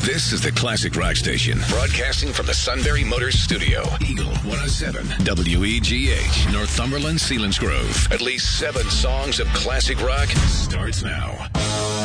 This is the Classic Rock Station, broadcasting from the Sunbury Motors Studio. Eagle 107, WEGH, Northumberland, Selinsgrove. At least 7 songs of classic rock starts now.